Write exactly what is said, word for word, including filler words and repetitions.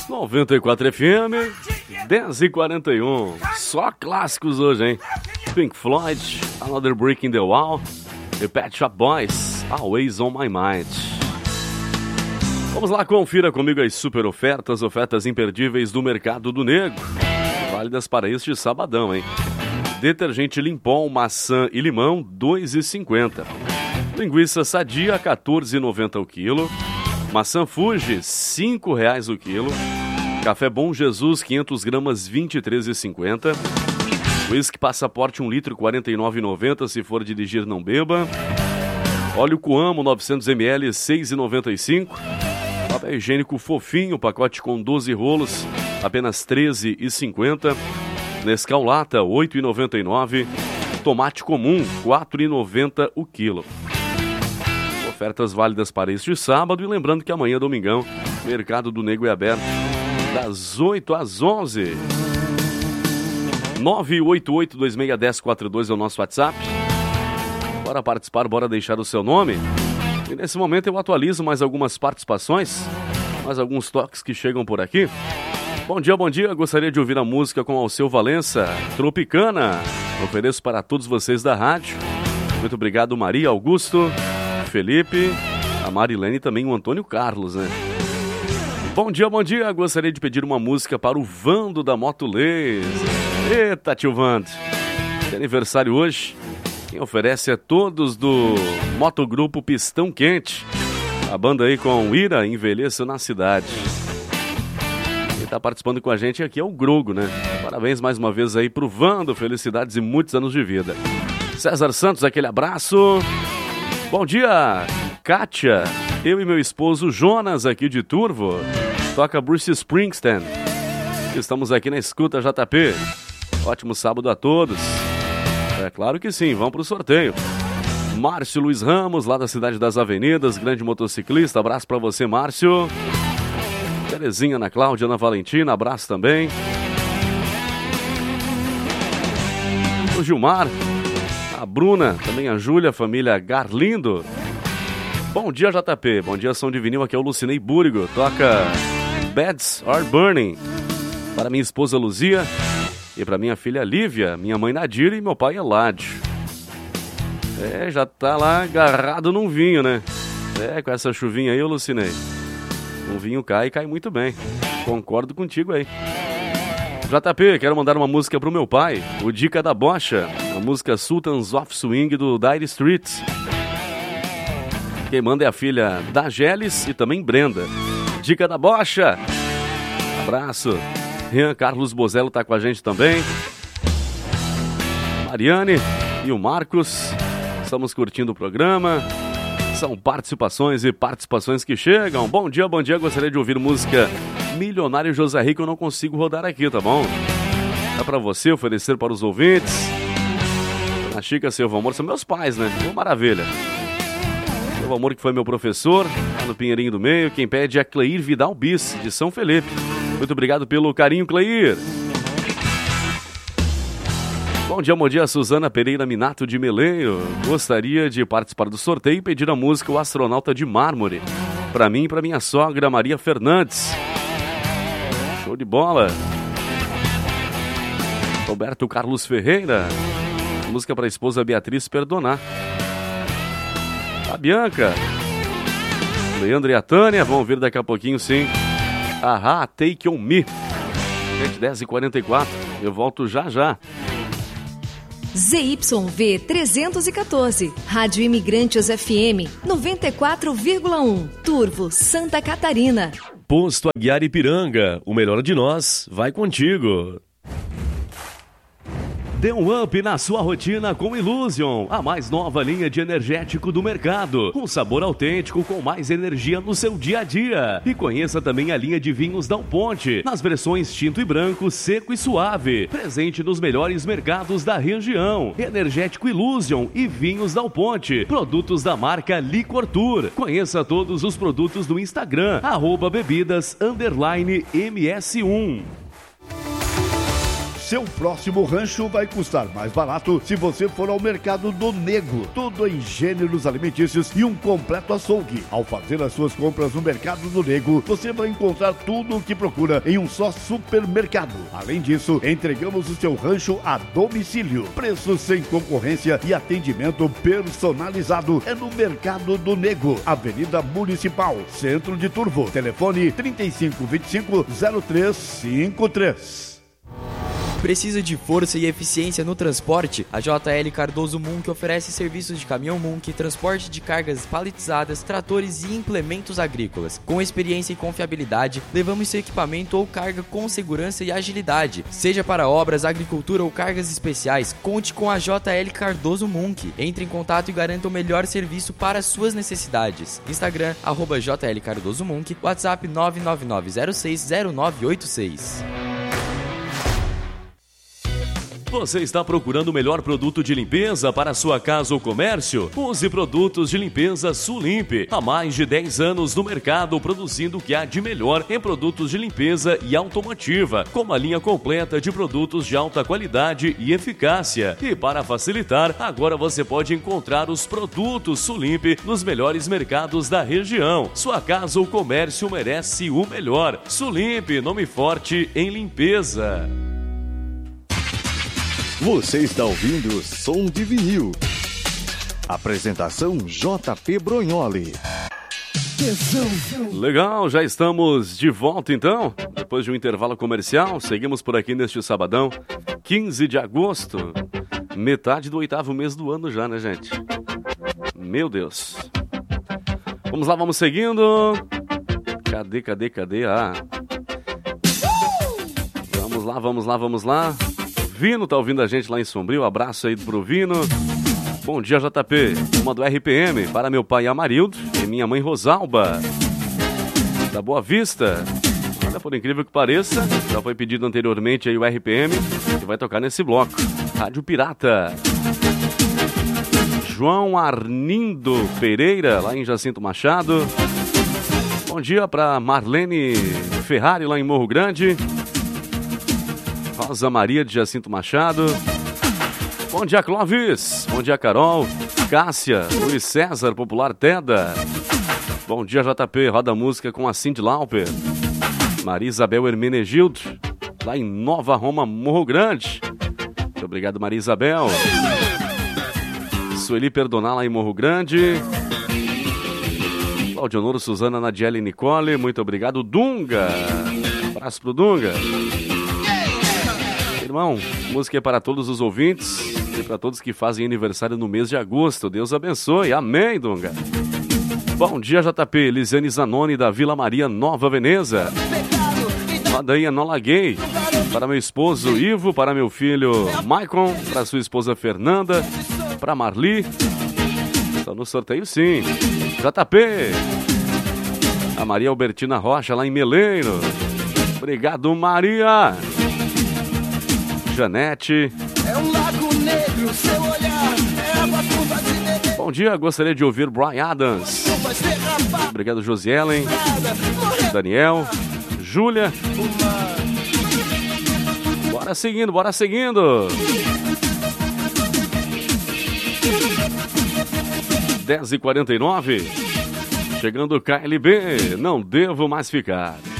noventa e quatro F M, dez e quarenta e um. Só clássicos hoje, hein? Pink Floyd, Another Brick in the Wall e Pet Shop Boys, Always on My Mind. Vamos lá, confira comigo as super ofertas, ofertas imperdíveis do Mercado do Negro. Válidas para este sabadão, hein? Detergente Limpol, maçã e limão, dois reais e cinquenta centavos. Linguiça Sadia, quatorze reais e noventa centavos o quilo. Maçã Fuji, cinco reais o quilo. Café Bom Jesus, quinhentas gramas, vinte e três reais e cinquenta centavos. Whisky Passaporte, um litro, quarenta e nove reais e noventa centavos. Se for dirigir, não beba. Óleo Coamo, novecentos mililitros, seis reais e noventa e cinco centavos. Papel higiênico Fofinho, pacote com doze rolos, apenas treze reais e cinquenta centavos. Nescau Lata, oito reais e noventa e nove centavos. Tomate comum, quatro reais e noventa centavos o quilo. Ofertas válidas para este sábado. E lembrando que amanhã, domingão, Mercado do Negro é aberto das oito às onze. nove oito oito, dois seis um zero, um zero quatro dois é o nosso WhatsApp. Bora participar, bora deixar o seu nome. E nesse momento eu atualizo mais algumas participações, mais alguns toques que chegam por aqui. Bom dia, bom dia. Gostaria de ouvir a música com Alceu Valença, Tropicana. Ofereço para todos vocês da rádio. Muito obrigado, Maria, Augusto, Felipe, a Marilene e também o Antônio Carlos, né? Bom dia, bom dia. Gostaria de pedir uma música para o Vando da Moto Laser. Eita, tio Vando. É aniversário hoje. Quem oferece é todos do Motogrupo Pistão Quente. A banda aí com Ira, Envelheço na Cidade. Quem tá participando com a gente aqui é o Grogo, né? Parabéns mais uma vez aí pro Vando. Felicidades e muitos anos de vida. César Santos, aquele abraço. Bom dia, Kátia. Eu e meu esposo Jonas aqui de Turvo. Toca Bruce Springsteen. Estamos aqui na escuta J P. Ótimo sábado a todos. É claro que sim, vamos pro sorteio. Márcio Luiz Ramos, lá da Cidade das Avenidas, grande motociclista. Abraço pra você, Márcio. Terezinha, Ana Cláudia, Ana Valentina, abraço também. O Gilmar, a Bruna, também a Júlia, família Garlindo. Bom dia, J P. Bom dia, Som de Vinil. Aqui é o Lucinei Búrigo. Toca Beds Are Burning. Para minha esposa Luzia e para minha filha Lívia, minha mãe Nadir e meu pai Eládio. É, já tá lá agarrado num vinho, né? É, com essa chuvinha aí, ô Lucinei. Um vinho cai e cai muito bem. Concordo contigo aí. J P, quero mandar uma música pro meu pai, o Dica da Bocha. A música Sultans of Swing do Dire Straits. Quem manda é a filha da Geles e também Brenda. Dica da Bocha. Abraço. Rian Carlos Bozello tá com a gente também. Mariane e o Marcos. Estamos curtindo o programa. São participações e participações que chegam. Bom dia, bom dia. Gostaria de ouvir música Milionário José Rico. Eu não consigo rodar aqui, tá bom? É pra você oferecer para os ouvintes. A Chica, Seu Amor, são meus pais, né? Uma maravilha. Seu Amor, que foi meu professor, lá no Pinheirinho do Meio. Quem pede é Cleir Vidal Bis, de São Felipe. Muito obrigado pelo carinho, Cleir. Bom dia, bom dia, Suzana Pereira Minato de Meleiro. Gostaria de participar do sorteio e pedir a música O Astronauta de Mármore. Pra mim e pra minha sogra, Maria Fernandes. Show de bola. Roberto Carlos Ferreira. Música pra esposa Beatriz Perdonar. A Bianca, Leandro e a Tânia, vão vir daqui a pouquinho, sim. Ahá, Take On Me. Gente, dez e quarenta e quatro, eu volto já já. Z Y V trezentos e quatorze, Rádio Imigrantes F M, noventa e quatro vírgula um, Turvo, Santa Catarina. Posto Aguiar Ipiranga, o melhor de nós, vai contigo. Dê um up na sua rotina com Illusion, a mais nova linha de energético do mercado. Um sabor autêntico com mais energia no seu dia a dia. E conheça também a linha de vinhos Dal Ponte, nas versões tinto e branco, seco e suave. Presente nos melhores mercados da região. Energético Illusion e vinhos Dal Ponte. Produtos da marca Licor Tour. Conheça todos os produtos do Instagram, arroba bebidas, underline M S um. Seu próximo rancho vai custar mais barato se você for ao Mercado do Nego. Tudo em gêneros alimentícios e um completo açougue. Ao fazer as suas compras no Mercado do Nego, você vai encontrar tudo o que procura em um só supermercado. Além disso, entregamos o seu rancho a domicílio. Preços sem concorrência e atendimento personalizado é no Mercado do Nego, Avenida Municipal, Centro de Turvo. Telefone trinta e cinco, vinte e cinco, zero três cinco três. Precisa de força e eficiência no transporte? A J L Cardoso Munk oferece serviços de caminhão Munk, transporte de cargas paletizadas, tratores e implementos agrícolas. Com experiência e confiabilidade, levamos seu equipamento ou carga com segurança e agilidade. Seja para obras, agricultura ou cargas especiais, conte com a J L Cardoso Munk. Entre em contato e garanta o melhor serviço para suas necessidades. Instagram, arroba J L Cardoso Munk, WhatsApp nove nove nove zero seis zero nove oito seis. Você está procurando o melhor produto de limpeza para sua casa ou comércio? Use produtos de limpeza Sulimp. Há mais de dez anos no mercado, produzindo o que há de melhor em produtos de limpeza e automotiva, com uma linha completa de produtos de alta qualidade e eficácia. E para facilitar, agora você pode encontrar os produtos Sulimp nos melhores mercados da região. Sua casa ou comércio merece o melhor. Sulimp, nome forte em limpeza. Você está ouvindo Som de Vinil. Apresentação J P Brognoli. Legal, já estamos de volta então. Depois de um intervalo comercial, seguimos por aqui neste sabadão, quinze de agosto. Metade do oitavo mês do ano já, né, gente? Meu Deus. Vamos lá, vamos seguindo. Cadê, cadê, cadê? Ah. Vamos lá, vamos lá, vamos lá. Vino tá ouvindo a gente lá em Sombrio, abraço aí pro Vino. Bom dia, J P, uma do R P M para meu pai Amarildo e minha mãe Rosalba, da Boa Vista. Olha, por incrível que pareça, já foi pedido anteriormente aí o R P M, que vai tocar nesse bloco. Rádio Pirata. João Arnindo Pereira, lá em Jacinto Machado. Bom dia para Marlene Ferrari, lá em Morro Grande. Rosa Maria de Jacinto Machado. Bom dia, Clóvis. Bom dia, Carol. Cássia, Luiz César, Popular Teda. Bom dia, J P. Roda música com a Cindy Lauper. Maria Isabel Hermenegildo, lá em Nova Roma, Morro Grande. Muito obrigado, Maria Isabel. Sueli Perdonar, lá em Morro Grande. Claudionoro, Suzana, Nadiele e Nicole. Muito obrigado, Dunga. Abraço pro Dunga. Irmão, música é para todos os ouvintes e para todos que fazem aniversário no mês de agosto. Deus abençoe. Amém, Dunga. Bom dia, J P. Lisiane Zanoni, da Vila Maria, Nova Veneza. Roda aí, Enola Gay. Para meu esposo Ivo, para meu filho Maicon, para sua esposa Fernanda, para Marli. Estão no sorteio, sim. J P. A Maria Albertina Rocha, lá em Meleiro. Obrigado, Maria. Janete. É um lago negro, seu olhar é água curva de neném. Bom dia, gostaria de ouvir Bryan Adams. Obrigado, Josielen. Daniel. Júlia. Bora seguindo, bora seguindo. dez e quarenta e nove. Chegando o K L B. Não devo mais ficar.